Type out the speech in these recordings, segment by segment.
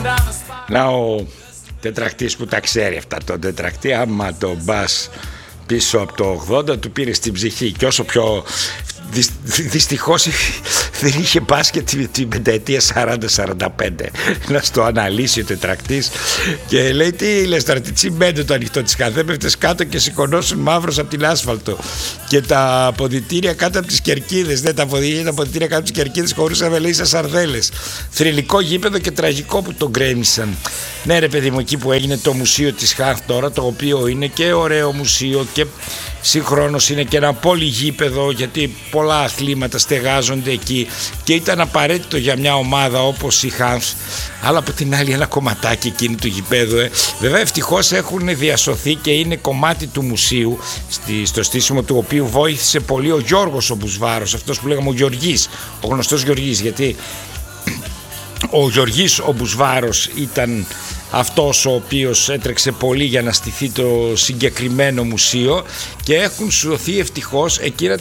Να ο τετρακτής που τα ξέρει αυτά, το τετρακτή άμα το μπας πίσω από το 80 του πήρε στην ψυχή, και όσο πιο δυστυχώς δεν είχε μπάσκετ την πενταετία 40-45 να στο αναλύσει ο τετρακτής και λέει τι λες τώρα, τι τσιμέντε το ανοιχτό της καν, δεν πέφτες κάτω και σηκωνώσουν μαύρος από την άσφαλτο και τα αποδυτήρια κάτω από τις κερκίδες, τα αποδυτήρια κάτω από τις κερκίδες χωρούσαμε λέει σαν σαρδέλες. Θρυλικό γήπεδο και τραγικό που τον γκρέμισαν. Ναι ρε παιδί μου, εκεί που έγινε το μουσείο της Χάνθ τώρα, το οποίο είναι και ωραίο μουσείο και συγχρόνως είναι και ένα πολυγήπεδο, γιατί πολλά αθλήματα στεγάζονται εκεί και ήταν απαραίτητο για μια ομάδα όπως η Χάνθ, αλλά από την άλλη ένα κομματάκι εκείνη του γηπέδου. Βέβαια ευτυχώς έχουν διασωθεί και είναι κομμάτι του μουσείου, στο στήσιμο του οποίου βοήθησε πολύ ο Γιώργος ο Μπουσβάρος, αυτός που λέγαμε ο Γεωργής, ο γνωστός Γεωργής, γιατί ο Γεωργής ο Μπουσβάρος ήταν αυτός ο οποίος έτρεξε πολύ για να στηθεί το συγκεκριμένο μουσείο και έχουν σωθεί ευτυχώς εκείνα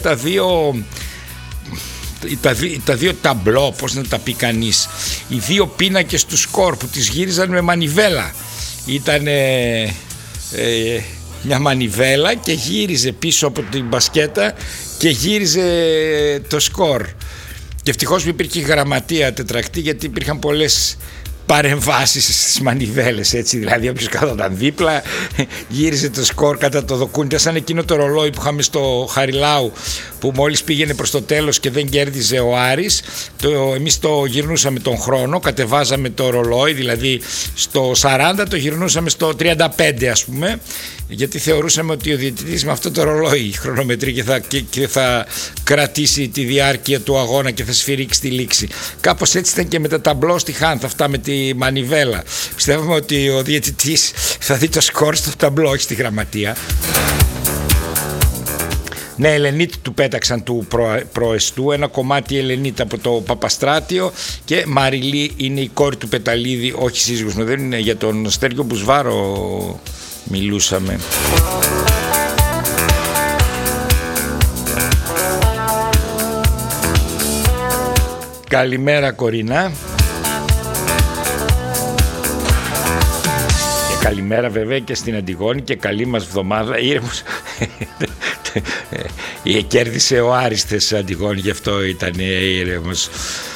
τα δύο ταμπλό, πώς να τα πει κανείς, οι δύο πίνακες του σκορ που τις γύριζαν με μανιβέλα. Ήταν μια μανιβέλα και γύριζε πίσω από την μπασκέτα και γύριζε το σκορ. Και ευτυχώς που υπήρχε γραμματεία τετρακτή, γιατί υπήρχαν πολλές παρεμβάσεις στις μανιβέλες, έτσι, δηλαδή όποιος κάθονταν δίπλα γύριζε το σκορ κατά το δοκούνι, σαν εκείνο το ρολόι που είχαμε στο Χαριλάου που μόλις πήγαινε προς το τέλος και δεν κέρδιζε ο Άρης, εμείς το γυρνούσαμε τον χρόνο, κατεβάζαμε το ρολόι, δηλαδή στο 40 το γυρνούσαμε στο 35 ας πούμε, γιατί θεωρούσαμε ότι ο διαιτητής με αυτό το ρολόι χρονομετρεί και θα κρατήσει τη διάρκεια του αγώνα και θα σφυρίξει τη λήξη. Κάπως έτσι ήταν και με τα ταμπλό στη Χάνθ, αυτά με τη μανιβέλα. Πιστεύουμε ότι ο διαιτητής θα δει το σκορ στο ταμπλό, όχι στη γραμματεία. Ναι, Ελενίτ του πέταξαν του προεστού, ένα κομμάτι Ελενίτ από το Παπαστράτιο, και Μαριλή είναι η κόρη του Πεταλίδη, όχι σύζυγος μου, δεν είναι, για τον Στέργιο Μπουσβάρο μιλούσαμε. Καλημέρα Κορίνα. Και καλημέρα βέβαια και στην Αντιγόνη και καλή μας εβδομάδα. Ήρεμος. Κέρδισε ο Άριστες Αντιγόνη, γι' αυτό ήταν ήρεμος.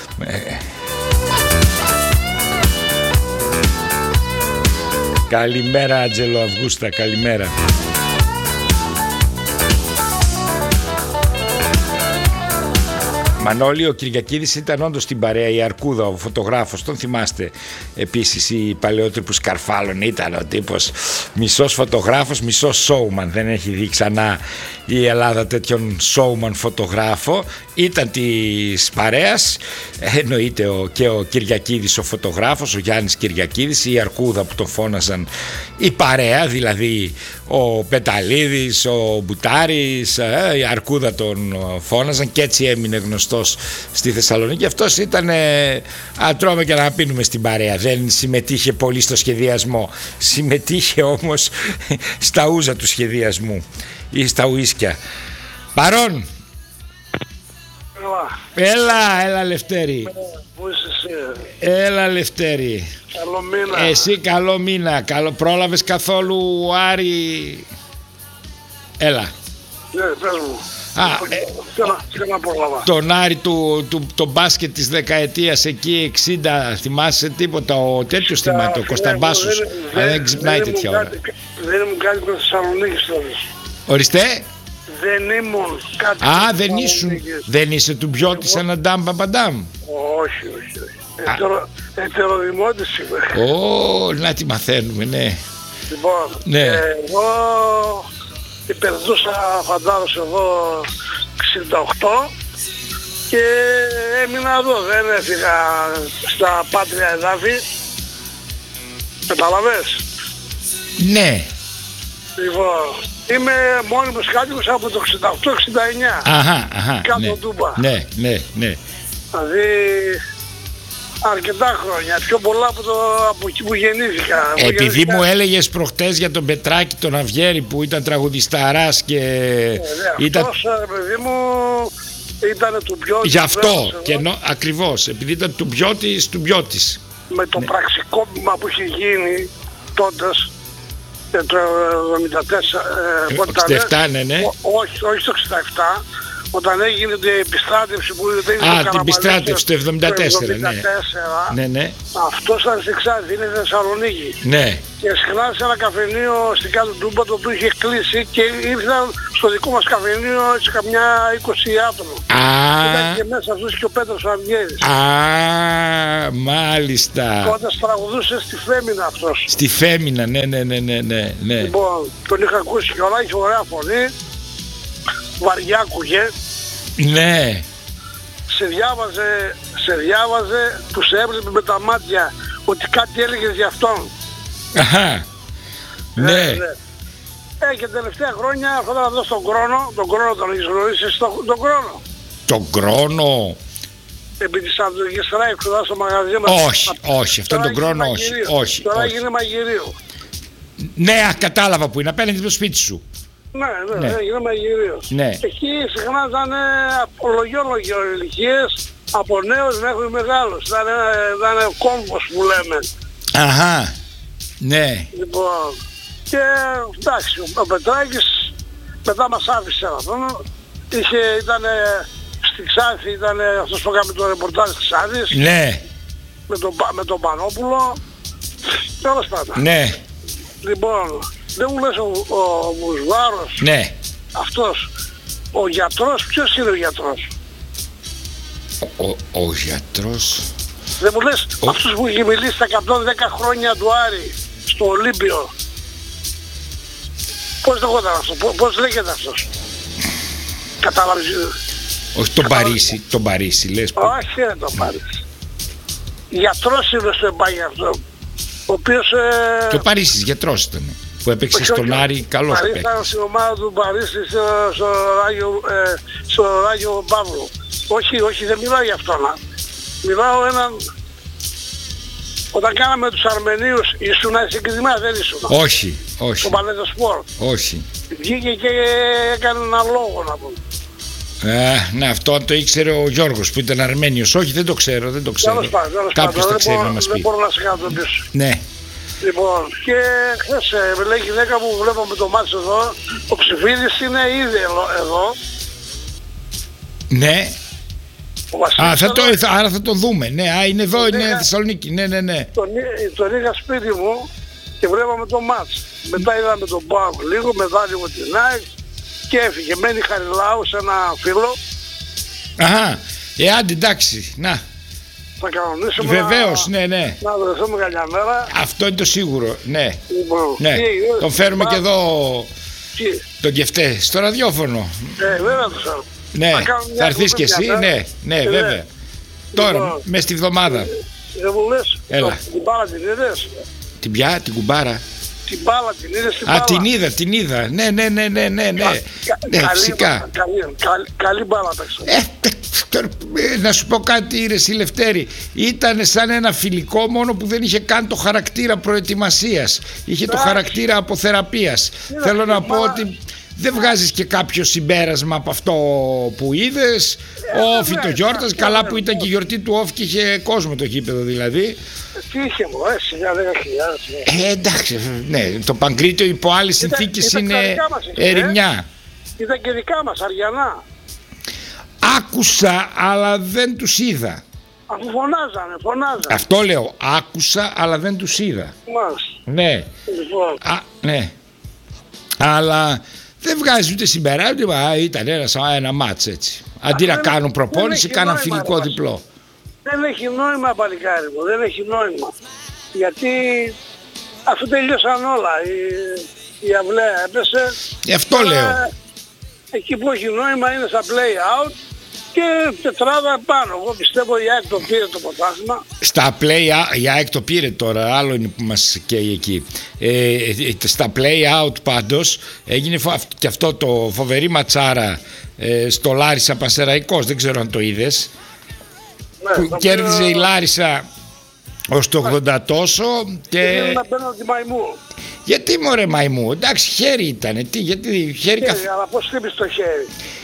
Καλημέρα Άντζελο Αυγούστα, καλημέρα. Μανώλη, ο Κυριακίδης ήταν όντως στην παρέα, η Αρκούδα, ο φωτογράφος, τον θυμάστε επίσης, οι παλαιότεροι που σκαρφάλωνε, ήταν ο τύπος μισός φωτογράφος, μισός showman, δεν έχει δει ξανά η Ελλάδα τέτοιον showman φωτογράφο, ήταν της παρέας, εννοείται και ο Κυριακίδης ο φωτογράφος, ο Γιάννης Κυριακίδης, η Αρκούδα που τον φώναζαν η παρέα, δηλαδή ο Πεταλίδης, ο Μπουτάρης, η Αρκούδα τον φώναζαν και έτσι έμεινε γνωστός στη Θεσσαλονίκη. Αυτός ήταν τρώμε και να πίνουμε στην παρέα, δεν συμμετείχε πολύ στο σχεδιασμό, συμμετείχε όμως στα ούζα του σχεδιασμού ή στα ουίσκια. Παρόν. Έλα Λευτέρη. Πού είσαι εσύ? Έλα Λευτέρη. Καλό μήνα. Εσύ καλό μήνα. Πρόλαβες καθόλου Άρη? Έλα. Ναι, πες μου. Τι να πρόλαβα? Τον Άρη το μπάσκετ της δεκαετίας εκεί 60, θυμάσαι τίποτα? Ο τέτοιος θυμάται, ο Κωνσταμπάσος. Δεν ξυπνάει τέτοια ώρα. Δεν ήμουν κάτι με Θεσσαλονίκη τώρα. Ορίστε. Δεν ήμουν κάτι. Δεν ήσουν. Δεν είσαι του Μπιώτη σαν Αντάμ Παπαντάμ? Όχι. Ετεροδημότης είμαι. Να τι μαθαίνουμε, ναι. Λοιπόν, ναι. Εγώ υπερδούσα φαντάρος εδώ 68 και έμεινα εδώ, δεν έφυγα στα πάτρια εδάφη. Καταλαβες? Ναι. Λοιπόν, είμαι μόνιμος κάτοικος από το 68-69. Κάτω ναι. Τούμπα. Ναι. Δηλαδή αρκετά χρόνια, πιο πολλά από εκεί που γεννήθηκα. Επειδή μου έλεγες προχτές για τον Πετράκη τον Αυγέρη που ήταν τραγουδισταράς και ήταν... Αυτός, παιδί μου, ήταν του Μπιώτη. Γι' αυτό, ακριβώς, επειδή ήταν του Μπιώτης. με το πραξικόπημα που είχε γίνει τότε, το 74, 67, ναι. Όχι το 67, όταν έγινε την επιστράτευση που δεν είναι την επιστράτευση το 74, ναι. Αυτός ήταν στην Ξάνθη, είναι στη Θεσσαλονίκη. Ναι. Και συχνά σε ένα καφενείο στην κάτω Τούμπα, το οποίο είχε κλείσει και ήρθαν στο δικό μας καφενείο έτσι καμιά 20 άτομα. Ήταν και μέσα αυτός και ο Πέτρος Αυγέρης. Μάλιστα. Τότε τραγουδούσε στη Φέμινα αυτός. Στη Φέμινα, ναι. Λοιπόν, τον είχα ακούσει και όλα, είχε ωραία φωνή. Βαριά ακούγε. Ναι. Σε διάβαζε που σε έβλεπε με τα μάτια ότι κάτι έλεγες για αυτόν. Αχα. Ναι. Και τελευταία χρόνια έρχονταν εδώ στον Κρόνο. Τον Κρόνο τον έχεις γνωρίσει, τον Κρόνο? Τον Κρόνο. Επί της Ανατολικής Στράικ, κοντά στο μαγαζί μας. Όχι, αυτόν τον Κρόνο όχι. Τώρα έγινε μαγειρίο. Ναι, κατάλαβα που είναι, απέναντι στο σπίτι σου. Ναι, έγινε μαγειρίο. Ναι. Εκεί συχνά ήταν λογιόλογιο ηλικίες, από νέους μέχρι μεγάλους. Ήταν κόμβος που λέμε. Αχα, ναι. Λοιπόν, και εντάξει, ο Πετράκης μετά μας άφησε αυτόν. Ήταν στη Ξάνθη, ήταν αυτός που έκανε το ρεπορτάζ της Ξάνθης. Ναι. Με τον Πανόπουλο. Τέλος πάντων. Ναι. Λοιπόν, δεν μου λες ο Μουσβάρος, ναι. Αυτός, ο γιατρός, ποιος είναι ο γιατρός? Ο γιατρός. Δεν μου λες αυτός που είχε μιλήσει τα 110 χρόνια του Άρη στο Ολύμπιο? Πώς λέγονταν αυτό, πώς λέγεται αυτός? Κατάλαβες? Όχι τον Παρίσι λες. Όχι δεν τον Παρίσι. Γιατρός είναι στο εμπάγιο αυτό. Ο οποίος... Και ο Παρίσις γιατρός ήταν. Που έπαιξε στον Άρη, καλός παίκτης. Ήταν στην ομάδα του Παρίσι στο Ράγιο Παύλου. Όχι, δεν μιλάω για αυτόν. Μιλάω έναν... Όταν κάναμε τους Αρμενίους, ήσουν συγκεκριμένα, δεν ήσουν? Όχι. Το Παλέτο Σπορ. Όχι. Βγήκε και έκανε έναν λόγο να πούμε. Ναι, αυτό αν το ήξερε ο Γιώργος που ήταν Αρμένιος. Όχι, δεν το ξέρω. Κάποιος το ξέρει να μας πει. Δεν μπορώ να σε κάνω πίσω. Ναι. Λοιπόν, και χθες με λέει η γυναίκα που βλέπαμε το μάτσο εδώ, ο Ψηφίδης είναι ήδη εδώ. Ναι. Άρα θα το δούμε. Ναι, είναι εδώ, είναι Θεσσαλονίκη. Ναι. Τον είχα σπίτι μου και βλέπαμε το μάτσο. Μετά είδαμε τον Πάοκ λίγο, μετά λίγο την ΑΕΚ και έφυγε. Μένει Χαριλάου σε ένα φίλο. Αχα, άντε εντάξει, να. Θα κανονίσουμε. Βεβαίως, ναι. Να βρεθούμε καλιά μέρα. Αυτό είναι το σίγουρο, ναι. Λοιπόν, ναι. Τον φέρουμε και εδώ τον Κεφτέ στο ραδιόφωνο. Βέβαια το φέρουμε. Ναι, θα έρθεις και εσύ, ναι, βέβαια. Τώρα, μες στη βδομάδα. Δεν μου λες, έλα. Την μπάλα την είδες? Την ποια, την κουμπάρα? Την μπάλα την είδες? Την είδα, ναι, φυσικά. Καλή μπάλα παίξα. Να σου πω κάτι ρε εσύ Λευτέρη, ήταν σαν ένα φιλικό μόνο που δεν είχε καν το χαρακτήρα προετοιμασίας, είχε το χαρακτήρα αποθεραπείας. Θέλω να πω ότι δεν βγάζεις και κάποιο συμπέρασμα από αυτό που είδες. Όφι το γιόρτας, καλά που ήταν και η γιορτή του Όφι και είχε κόσμο το γήπεδο δηλαδή. Τι είχε μου, 10.000. Εντάξει, ναι, το Παγκρίτιο υπό άλλες συνθήκες είναι ερημιά. Ήταν και δικά μας, Αριανά. Άκουσα αλλά δεν τους είδα. Αφού φωνάζανε. Αυτό λέω, άκουσα αλλά δεν τους είδα. Ναι. Λοιπόν. Ναι. Αλλά δεν βγάζει ούτε συμπεράσματα, ήταν ένα μάτς έτσι. Αντί να κάνουν προπόνηση, κάναν φιλικό διπλό. Δεν έχει νόημα παλικάρι μου, δεν έχει νόημα. Γιατί αφού τελειώσαν όλα, η αυλαία έπεσε. Γι' αυτό λέω. Εκεί που έχει νόημα είναι στα play out και τετράδα πάνω. Εγώ πιστεύω η ΑΕΚ το πήρε το πρωτάθλημα. Στα play out, η ΑΕΚ το πήρε τώρα, άλλο είναι που μας καίει εκεί. Στα play out πάντως έγινε και αυτό το φοβερή ματσάρα στο Λάρισα Πασεραϊκός, δεν ξέρω αν το είδες. Ναι, που κέρδιζε η Λάρισα ως το 80 τόσο και... να μπαίνω τη μαϊμού. Γιατί μωρέ μαϊμού, εντάξει χέρι ήτανε, γιατί χέρι αλλά πώς χτύπησε το χέρι?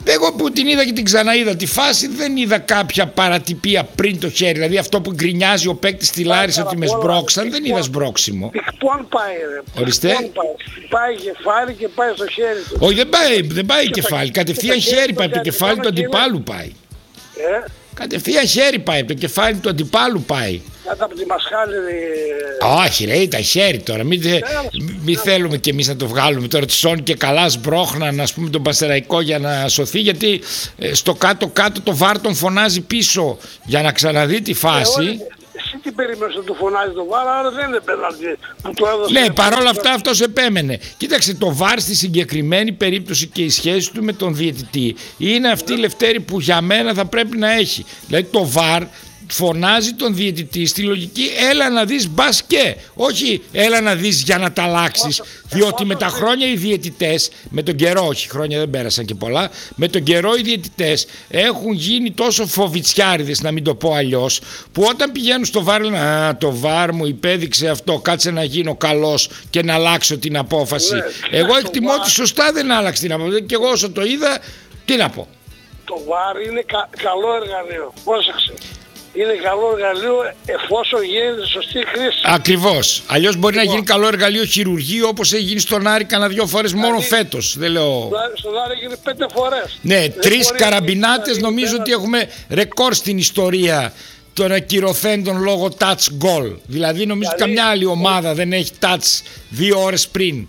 Εγώ που την είδα και την ξαναείδα τη φάση, δεν είδα κάποια παρατυπία πριν το χέρι. Δηλαδή αυτό που γκρινιάζει ο παίκτης στη Λάρισα ότι με σμπρώξαν, δεν είδα σμπρώξιμο. Πικπών πάει ρε. Ορίστε. Πάει κεφάλι και πάει στο χέρι του. Όχι, δεν πάει κεφάλι. Κατευθείαν χέρι πάει, από το κεφάλι του αντιπάλου πάει. Κατευθείαν χέρι πάει, από το κεφάλι του αντιπάλου πάει. Κάτω από τη μασχάλη. Όχι ρε, ήταν χέρι τώρα. Μην θέλουμε κι εμείς να το βγάλουμε τώρα. Τσόν και καλά σμπρώχναν, ας πούμε, τον Πασεραϊκό για να σωθεί. Γιατί στο κάτω-κάτω το βάρ τον φωνάζει πίσω για να ξαναδεί τη φάση. Εσύ τι περίμενες να του φωνάζει το βάρ, άρα δεν είναι πέναλτι που του έδωσε. Ναι, παρόλα αυτά αυτός επέμενε. Κοίταξε, το βάρ στη συγκεκριμένη περίπτωση και η σχέση του με τον διαιτητή είναι αυτή η Λευτέρη που για μένα θα πρέπει να έχει. Δηλαδή το βάρ φωνάζει τον διαιτητή στη λογική έλα να δεις μπασκέ, όχι έλα να δεις για να τα αλλάξεις, διότι με τα χρόνια οι διαιτητές, με τον καιρό, όχι χρόνια δεν πέρασαν και πολλά, με τον καιρό οι διαιτητές έχουν γίνει τόσο φοβιτσιάριδες, να μην το πω αλλιώς, που όταν πηγαίνουν στο βάρ λένε «Α, το βάρ μου υπέδειξε αυτό, κάτσε να γίνω καλός και να αλλάξω την απόφαση». Εγώ εκτιμώ ότι σωστά δεν άλλαξε την απόφαση και εγώ όσο το είδα, τι να πω. Το βάρ είναι καλό εργαλείο, πρόσεξε. Είναι καλό εργαλείο εφόσον γίνεται σωστή χρήση. Ακριβώς. Αλλιώς μπορεί να γίνει καλό εργαλείο χειρουργείο όπως έχει γίνει στον Άρη κανένα 2 φορές μόνο φέτος. Δεν λέω. Στον Άρη έγινε 5 φορές. Ναι, 3 καραμπινάτες νομίζω ότι έχουμε ρεκόρ στην ιστορία των ακυρωθέντων λόγω touch goal. Δηλαδή νομίζω καμιά άλλη ομάδα δεν έχει touch 2 ώρες πριν.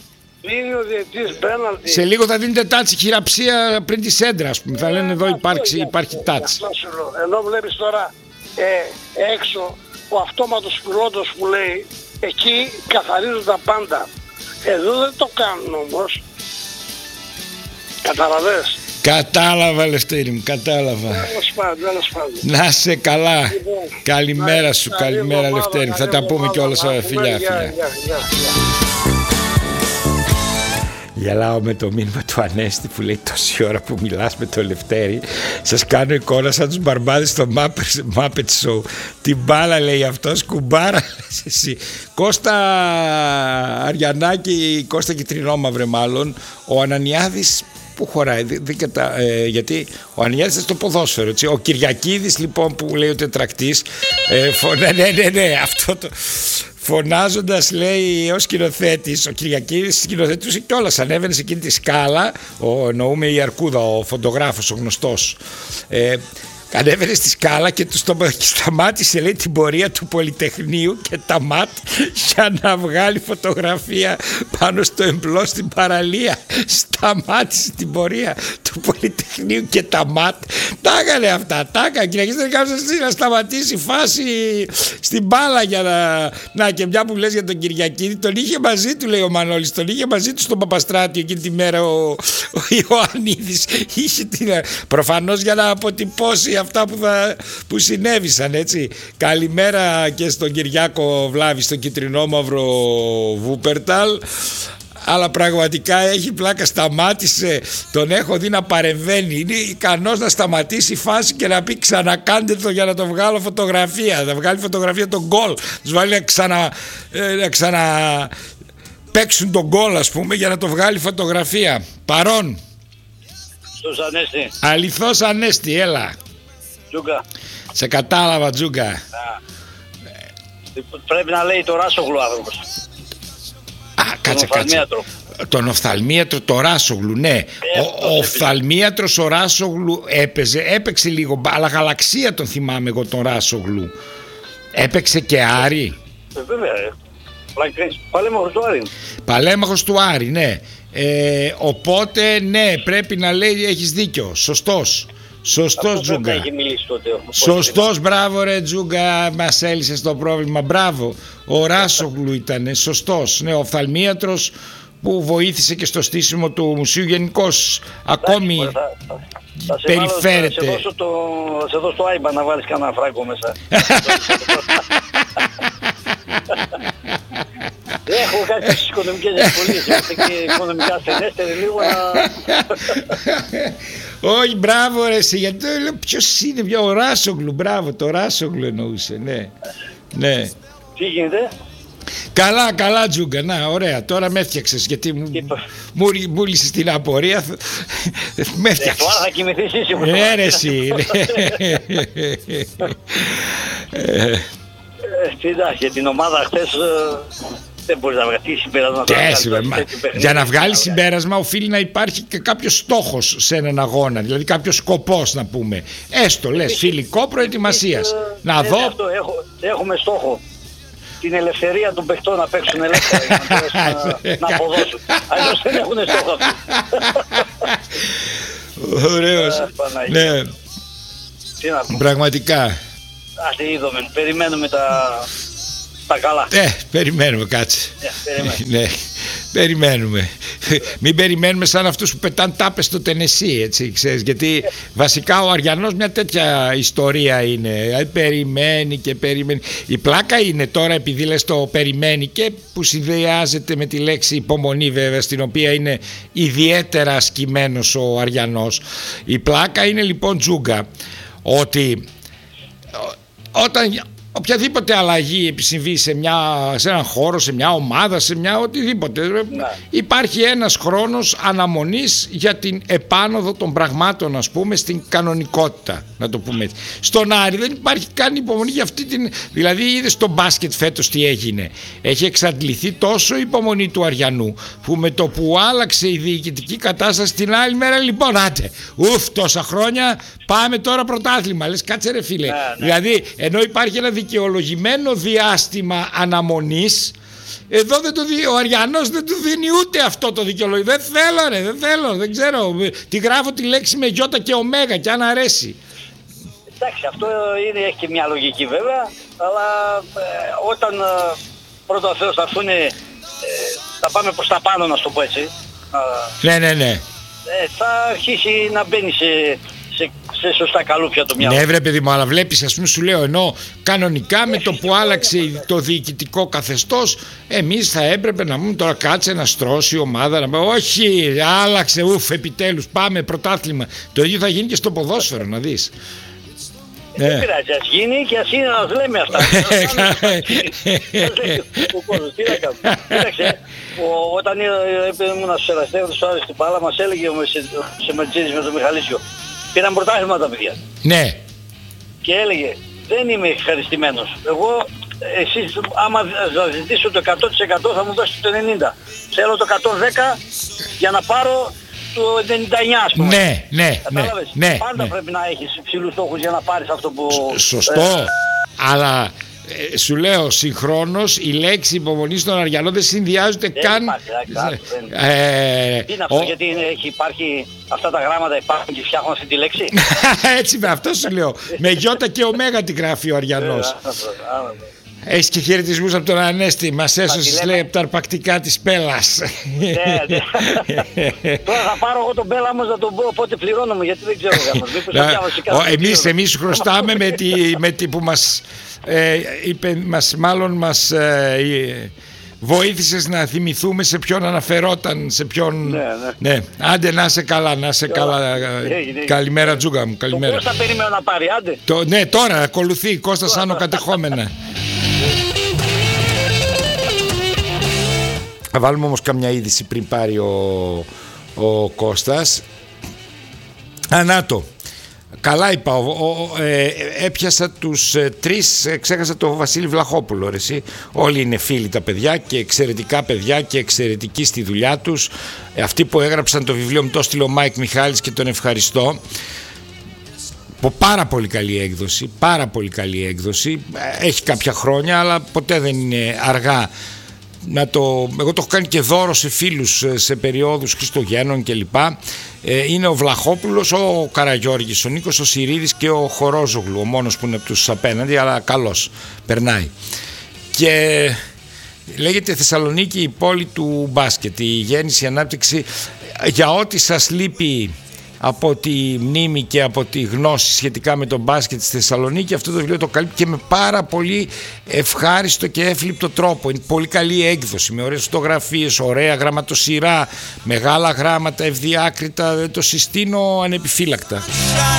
Σε λίγο θα δίνετε τάτσι χειραψία πριν τη σέντρα, ας πούμε. Θα λένε εδώ υπάρχει τάτσι. Ενώ βλέπεις τώρα έξω ο αυτόματος πιλότος που λέει εκεί καθαρίζουν τα πάντα. Εδώ δεν το κάνουν όμως. Καταλαβες. Κατάλαβα Λευτέρη μου, κατάλαβα. Να σε καλά. Καλημέρα σου, καλημέρα Λευτέρη. Θα τα πούμε κιόλας, φιλιά. Γελάω με το μήνυμα του Ανέστη που λέει τόση ώρα που μιλάς με το Λευτέρη σας κάνω εικόνα σαν τους μπαρμπάδες στο Muppet Show. Την μπάλα λέει αυτός, κουμπάρα λες εσύ. Κώστα Αριανάκη, Κώστα Κιτρινόμαυρε μάλλον, ο Ανανιάδης που χωράει, γιατί ο Ανιάδης είναι στο ποδόσφαιρο, έτσι. Ο Κυριακίδης λοιπόν που λέει ο τετρακτής, ναι, αυτό το... Φωνάζοντας λέει ως σκηνοθέτης, ο Κυριακίδης σκηνοθετούσε κιόλας, ανέβαινε σε εκείνη τη σκάλα, εννοούμε η Αρκούδα, ο φωτογράφος, ο γνωστός, ανέβαινε στη σκάλα και του σταμάτησε λέει την πορεία του Πολυτεχνείου και τα ΜΑΤ για να βγάλει φωτογραφία πάνω στο εμπλό στην παραλία. Σταμάτησε την πορεία του Πολυτεχνείου και τα ΜΑΤ. Τα έκανε αυτά, τα έκανε. Κυριακής δεν έκανε να σταματήσει η φάση στην μπάλα για να και μια που λες για τον Κυριακίδη, τον είχε μαζί του λέει ο Μανώλης, τον είχε μαζί του στον Παπαστράτιο εκείνη τη μέρα ο Ιωαννίδης. Προφανώς για να αποτυπώσει αυτά που συνέβησαν, έτσι. Καλημέρα και στον Κυριάκο Βλάβη, στον Κιτρινόμαυρο Βούπερταλ. Αλλά πραγματικά έχει πλάκα, σταμάτησε, τον έχω δει να παρεμβαίνει, είναι ικανός να σταματήσει η φάση και να πει ξανακάντε το για να το βγάλω φωτογραφία, να βγάλει φωτογραφία τον γκολ, τους βάλει να ξαναπαίξουν τον γκολ, ας πούμε, για να το βγάλει φωτογραφία. Παρόν. Στους Ανέστη. Αληθώς Ανέστη, έλα. Τζούγκα. Σε κατάλαβα, Τζούγκα. Πρέπει να λέει το Ράσογλου άνθρωπος. Κάτσε. Τον οφθαλμίατρο, το Ράσογλου, ναι. Ο οφθαλμίατρος ο Ράσογλου έπαιξε λίγο, αλλά γαλαξία τον θυμάμαι εγώ τον Ράσογλου. Έπαιξε και Άρη. Βέβαια, παλέμαχος του Άρη. Παλέμαχος του Άρη, ναι. Οπότε, ναι, πρέπει να λέει, έχεις δίκιο, σωστός. Σωστός, Τζούγκα. Σωστός, μπράβο ρε Τζούγκα, μας έλυσες το πρόβλημα, μπράβο. Ο Ράσογλου ήταν σωστός, ναι, ο οφθαλμίατρος που βοήθησε και στο στήσιμο του μουσείου γενικώς. Ακόμη περιφέρεται. Θα σε δώσω το άιμπα να βάλεις κανένα φράγκο μέσα. Έχω κάποιες οικονομικές δυσκολίες, είμαστε και οικονομικά ασθενέστεροι λίγο να... Όχι, μπράβο ρε εσύ, γιατί το λέω ποιος είναι, ο Ράσογλου, μπράβο, το Ράσογλου εννοούσε, ναι. Τι γίνεται? Καλά, καλά Τζούγκα, να ωραία, τώρα με έφτιαξες γιατί μου λύσεις την απορία. Με έφτιαξες. Τώρα θα κοιμηθείς ήσυχος. Ναι ρε εσύ. Για την ομάδα χθες δεν μπορείς να βγάλεις συμπέρασμα. Για να βγάλεις συμπέρασμα οφείλει να υπάρχει και κάποιος στόχος σε έναν αγώνα, δηλαδή κάποιος σκοπός να πούμε. Έστω λες φιλικό προετοιμασίας. Να δω. Έχουμε στόχο την ελευθερία των παιχτών να παίξουν ελεύθερα να αποδώσουν. Αλλιώς δεν έχουν στόχο αυτοί. Ωραίος. Ναι. Πραγματικά. Ας είδαμε, περιμένουμε τα καλά. Περιμένουμε, κάτσε. Ναι, περιμένουμε. Μην περιμένουμε σαν αυτούς που πετάνε τάπες στο Τενεσί, έτσι, ξέρεις, γιατί βασικά ο Αριανός μια τέτοια ιστορία είναι. Περιμένει και περιμένει. Η πλάκα είναι τώρα, επειδή λες το περιμένει και που συνδυάζεται με τη λέξη υπομονή βέβαια, στην οποία είναι ιδιαίτερα ασκημένος ο Αριανός. Η πλάκα είναι λοιπόν Τζούγκα ότι όταν οποιαδήποτε αλλαγή επισυμβεί σε έναν χώρο, σε μια ομάδα, σε μια οτιδήποτε, υπάρχει ένας χρόνος αναμονής για την επάνωδο των πραγμάτων, ας πούμε, στην κανονικότητα, να το πούμε έτσι. Στον Άρη δεν υπάρχει καν υπομονή για αυτή την... Δηλαδή είδες στο μπάσκετ φέτος τι έγινε. Έχει εξαντληθεί τόσο η υπομονή του Αριανού που με το που άλλαξε η διοικητική κατάσταση την άλλη μέρα, λοιπόν, άντε, τόσα χρόνια, πάμε τώρα πρωτάθλημα. Λες, κάτσε ρε φίλε. Δηλαδή ενώ υπάρχει ένα δικαιολογημένο διάστημα αναμονής, εδώ ο Αριανός δεν του δίνει ούτε αυτό το δικαιολογημένο. Δεν θέλω, δεν ξέρω. Τη γράφω τη λέξη με γιώτα και ωμέγα και αν αρέσει. Εντάξει, αυτό έχει και μια λογική βέβαια, αλλά όταν πρώτα ο Θεός θα έρθουν, θα πάμε προς τα πάνω, να σου το πω έτσι. Ναι. Θα αρχίσει να μπαίνει σε σωστά καλούπια το μυαλό. Ναι βρε παιδί μου, αλλά βλέπεις, ας πούμε, σου λέω, ενώ κανονικά με το που άλλαξε το διοικητικό καθεστώς, εμείς θα έπρεπε να πούμε τώρα κάτσε να στρώσει η ομάδα, να πούμε όχι, άλλαξε, επιτέλους πάμε πρωτάθλημα. Το ίδιο θα γίνει και στο ποδόσφαιρο, να δεις. Δεν πειράζει, ας γίνει και ας είναι να μας λέμε αυτά. Κοίταξε, όταν ήμουν στους Εραστέχνες του Άρη στην Πάλα, μας έλεγε σε Μερτσίδης με τον Μιχαλίσιο, πήραν πρωτάθλημα τα παιδιά. Ναι. Και έλεγε, δεν είμαι ευχαριστημένος. Εγώ, εσείς άμα θα ζητήσω το 100% θα μου δώσετε το 90%. Θέλω το 110% για να πάρω το 99%, ας πούμε. Ναι. Πάντα πρέπει να έχεις υψηλούς στόχους για να πάρεις αυτό που... Σωστό, αλλά... σου λέω, συγχρόνως η λέξη υπομονή στον Αριανό δεν συνδυάζεται καν. Τι είναι αυτό, γιατί υπάρχει αυτά τα γράμματα, υπάρχουν και φτιάχνουν αυτή τη λέξη. Έτσι, με αυτό σου λέω. Με γιώτα και ωμέγα τη γράφει ο Αριανός. Έχεις και χαιρετισμούς από τον Ανέστη. Μας έσωσες, λέει, από τα αρπακτικά της Πέλας. Τώρα θα πάρω εγώ τον Πέλα όμως να τον πω πότε πληρώνομαι, γιατί δεν ξέρω. Εμείς χρωστάμε με τη που μας είπε, μας βοήθησες να θυμηθούμε σε ποιον αναφερόταν, σε ποιον... Ναι. Άντε να είσαι καλά, Καλημέρα Τζούγκα μου, καλημέρα. Πώς θα περιμένω να πάρει, άντε. Ναι, τώρα ακολουθεί Κώστας Άνω κατεχόμενα. Θα βάλουμε όμως καμιά είδηση πριν πάρει ο Κώστας. Ανάτο. Καλά είπα, έπιασα τους τρεις, ξέχασα το Βασίλη Βλαχόπουλο, ρε εσύ. Όλοι είναι φίλοι τα παιδιά και εξαιρετικά παιδιά και εξαιρετικοί στη δουλειά τους. Αυτοί που έγραψαν το βιβλίο μου το έστειλε ο Μάικ Μιχάλης και τον ευχαριστώ. Πάρα πολύ καλή έκδοση. Έχει κάποια χρόνια, αλλά ποτέ δεν είναι αργά. Εγώ το έχω κάνει και δώρο σε φίλους σε περιόδους Χριστουγέννων κλπ. Είναι ο Βλαχόπουλος, ο Καραγιώργης, ο Νίκος ο Συρίδης και ο Χορόζογλου, ο μόνος που είναι από τους απέναντι, αλλά καλός, περνάει. Και λέγεται Θεσσαλονίκη η πόλη του μπάσκετ, η γέννηση, η ανάπτυξη. Για ό,τι σας λείπει από τη μνήμη και από τη γνώση σχετικά με τον μπάσκετ στη Θεσσαλονίκη, αυτό το βιβλίο το καλύπτει και με πάρα πολύ ευχάριστο και εύληπτο τρόπο. Είναι πολύ καλή έκδοση, με ωραίες φωτογραφίες, ωραία γραμματοσυρά, μεγάλα γράμματα, ευδιάκριτα. Το συστήνω ανεπιφύλακτα.